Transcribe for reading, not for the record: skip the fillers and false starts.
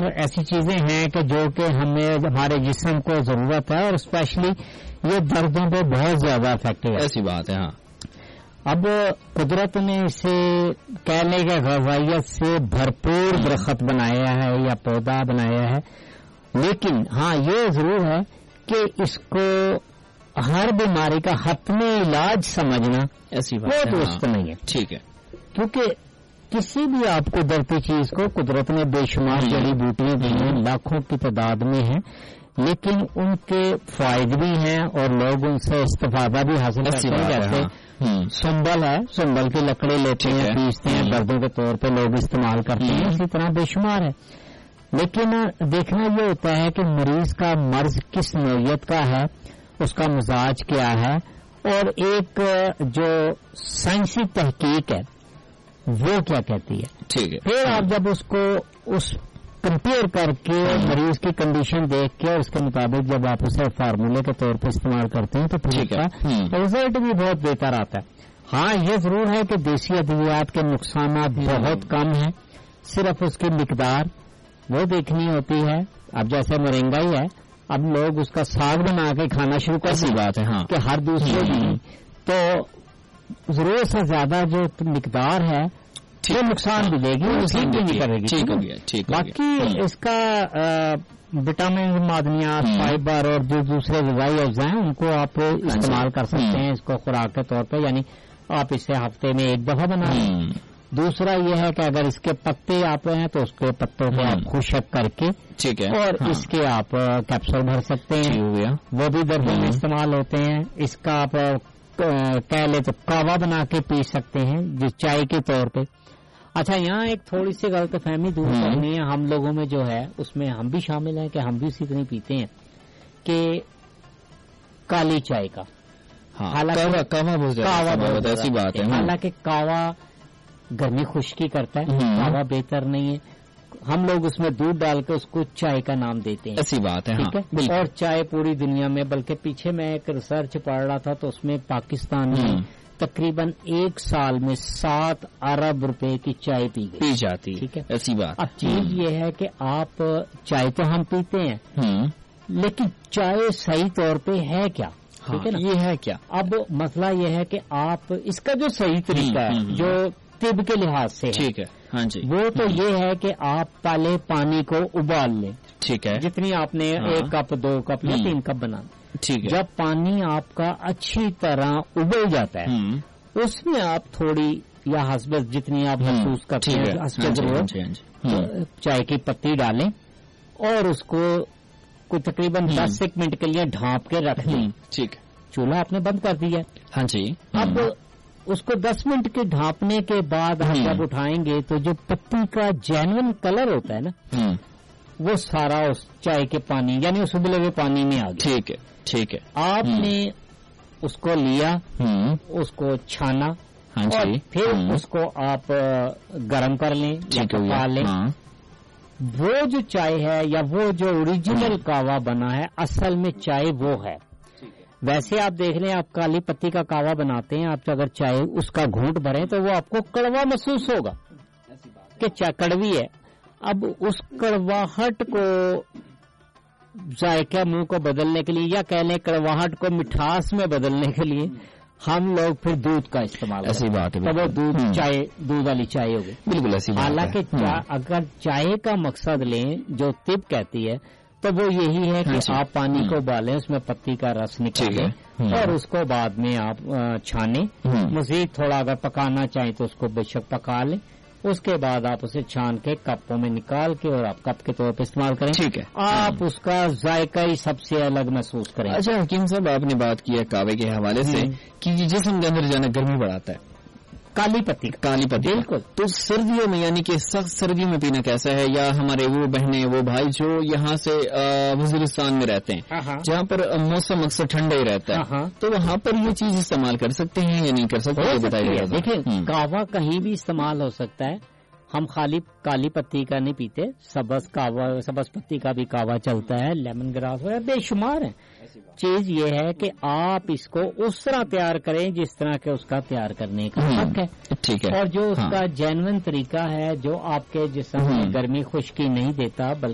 چار ایسی چیزیں ہیں کہ جو کہ ہمیں ہمارے جسم کو ضرورت ہے، اور اسپیشلی یہ دردوں پہ بہت زیادہ افیکٹو ہے. ایسی بات ہے. ہاں اب قدرت نے اسے کہنے کے غذائیت سے بھرپور درخت بنایا ہے یا پودا بنایا ہے، لیکن ہاں یہ ضرور ہے کہ اس کو ہر بیماری کا حتمی علاج سمجھنا ایسی وہ بات ہے. درست نہیں ہے. ٹھیک ہے. کیونکہ کسی بھی آپ قدرتی چیز کو قدرت نے بے شمار جڑی بوٹیاں دی ہیں، لاکھوں کی تعداد میں ہیں، لیکن ان کے فائدے بھی ہیں اور لوگ ان سے استفادہ بھی حاصل کرتے ہیں. جیسے سنبل ہے، سنبل کی لکڑی لیتے ہیں، پیستے ہیں، دردوں کے طور پہ لوگ استعمال کرتے ہیں، اسی طرح بے شمار ہے. لیکن دیکھنا یہ ہوتا ہے کہ مریض کا مرض کس نوعیت کا ہے، اس کا مزاج کیا ہے، اور ایک جو سائنسی تحقیق ہے وہ کیا کہتی ہے. ٹھیک ہے. پھر آپ جب اس کو اس کمپیئر کر کے مریض کی کنڈیشن دیکھ کے اور اس کے مطابق جب آپ اسے فارمولے کے طور پہ استعمال کرتے ہیں تو پھر اس کا رزلٹ بھی بہت بہتر آتا ہے. ہاں یہ ضرور ہے کہ دیسی ادویات کے نقصانات بہت کم ہیں، صرف اس کی مقدار وہ دیکھنی ہوتی ہے. اب جیسے مرینگا ہی ہے، اب لوگ اس کا ساگ بنا کے کھانا شروع کر سی بات ہے کہ ہر دوسرے دن، تو ضرورت سے زیادہ جو مقدار ہے وہ نقصان بھی دے گی، ٹھیک بھی نہیں کرے گی. باقی اس کا وٹامن، معدنیات، فائبر اور جو دوسرے غذائی اجزاء ہیں ان کو آپ استعمال کر سکتے ہیں اس کو خوراک کے طور پہ، یعنی آپ اسے ہفتے میں ایک دفعہ بنا لیں. دوسرا یہ ہے کہ اگر اس کے پتے آپ ہیں تو اس کے پتوں کو آپ خشک کر کے اور اس کے آپ کیپسول بھر سکتے ہیں، وہ بھی دردوں میں استعمال ہوتے ہیں. اس کا آپ کہہ لیں تو کہوا بنا کے پی سکتے ہیں جس چائے کے طور پہ. اچھا یہاں ایک تھوڑی سی غلط فہمی دور کرنی ہے ہم لوگوں میں جو ہے، اس میں ہم بھی شامل ہیں کہ ہم بھی اسی طرح پیتے ہیں کہ کالی چائے کا، ایسی بات ہے. حالانکہ کہوا گرمی خشکی کرتا ہے، کہوا بہتر نہیں ہے. ہم لوگ اس میں دودھ ڈال کے اس کو چائے کا نام دیتے ہیں. ایسی بات ہے. ٹھیک ہے. اور چائے پوری دنیا میں، بلکہ پیچھے میں ایک ریسرچ پڑھ رہا تھا تو اس میں پاکستان میں تقریباً 1 سال میں 7 ارب روپے کی چائے پی جاتی. ٹھیک ہے. ایسی بات. اب چیز یہ ہے کہ آپ چائے تو ہم پیتے ہیں، لیکن چائے صحیح طور پہ ہے کیا؟ ٹھیک ہے نا، یہ ہے کیا. اب مسئلہ یہ ہے کہ آپ اس کا جو صحیح طریقہ ہے جو طب کے لحاظ سے ٹھیک ہے، ہاں جی، وہ تو یہ ہے کہ آپ پہلے پانی کو ابال لیں. ٹھیک ہے. جتنی آپ نے 1 کپ 2 کپ یا 3 کپ بنانا. ٹھیک ہے. جب پانی آپ کا اچھی طرح ابل جاتا ہے اس میں آپ تھوڑی یا حسب جتنی آپ محسوس کرتے ہیں چائے کی پتی ڈالیں اور اس کو کوئی تقریباً 10 منٹ کے لیے ڈھانپ کے رکھ دیں. ٹھیک. چولہا آپ نے بند کر دیا. ہاں جی. اب اس کو 10 منٹ کے ڈھانپنے کے بعد ہم جب اٹھائیں گے تو جو پتی کا جینون کلر ہوتا ہے نا وہ سارا اس چائے کے پانی یعنی اس ابلے ہوئے پانی میں آ گیا. ٹھیک ہے. ٹھیک ہے. آپ نے اس کو لیا، اس کو چھانا اور پھر اس کو آپ گرم کر لیں یا پکا لیں. وہ جو چائے ہے یا وہ جو اوریجنل کہوا بنا ہے اصل میں چائے وہ ہے. ویسے آپ دیکھ لیں، آپ کالی پتی کا کہوا بناتے ہیں، آپ اگر چائے اس کا گھونٹ بھریں تو وہ آپ کو کڑوا محسوس ہوگا کہ چائے کڑوی ہے. اب اس کڑواہٹ کو ذائقہ منہ کو بدلنے کے لیے یا کہہ لیں کڑواہٹ کو مٹھاس میں بدلنے کے لیے ہم لوگ پھر دودھ کا استعمال. ایسی بات ہے. تو وہ دودھ والی چائے ہوگی. بالکل ایسی بات. حالانکہ اگر چائے کا مقصد لیں جو طب کہتی ہے تو وہ یہی ہے کہ آپ پانی کو ابالیں، اس میں پتی کا رس نکالیں اور اس کو بعد میں آپ چھانیں. مزید تھوڑا اگر پکانا چاہیں تو اس کو بے شک پکا لیں. اس کے بعد آپ اسے چھان کے کپوں میں نکال کے اور آپ کپ کے طور پہ استعمال کریں. ٹھیک ہے. آپ اس کا ذائقہ ہی سب سے الگ محسوس کریں. اچھا حکیم صاحب، آپ نے بات کی ہے کہوے کے حوالے سے کہ جسم کے اندر جانا گرمی بڑھاتا ہے. کالی پتی بالکل. تو سردیوں میں یعنی کہ سخت سردیوں میں پینا کیسا ہے؟ یا ہمارے وہ بہنیں وہ بھائی جو یہاں سے وزیرستان میں رہتے ہیں جہاں پر موسم اکثر ٹھنڈا ہی رہتا ہے تو وہاں پر یہ چیز استعمال کر سکتے ہیں یا نہیں کر سکتے؟ بتائیے. دیکھیں کہوا کہیں بھی استعمال ہو سکتا ہے. ہم خالی کالی پتی کا نہیں پیتے، سبز پتی کا بھی کہوا چلتا ہے، لیمن گراس وغیرہ بے شمار ہیں. چیز یہ ہے کہ آپ اس کو اس طرح تیار کریں جس طرح کے اس کا تیار کرنے کا حق ہے. ٹھیک ہے. اور جو اس کا جینون طریقہ ہے جو آپ کے جسم میں گرمی خشکی نہیں دیتا بلکہ